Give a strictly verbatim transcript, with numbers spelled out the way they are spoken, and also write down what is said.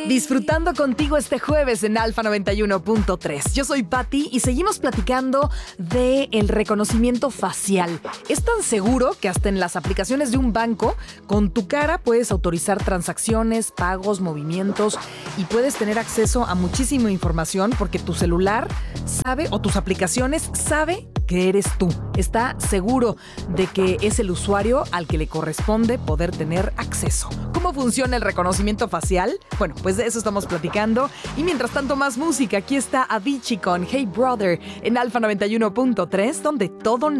Disfrutando contigo este jueves en Alfa noventa y uno punto tres. Yo soy Patti y seguimos platicando de el reconocimiento facial. Es tan seguro que hasta en las aplicaciones de un banco, con tu cara puedes autorizar transacciones, pagos, movimientos y puedes tener acceso a muchísima información porque tu celular sabe o tus aplicaciones sabe que eres tú. Está seguro de que es el usuario al que le corresponde poder tener acceso. ¿Cómo funciona el reconocimiento facial? Bueno, pues de eso estamos platicando. Y mientras tanto, más música. Aquí está Avicii con Hey Brother en Alfa noventa y uno punto tres, donde todo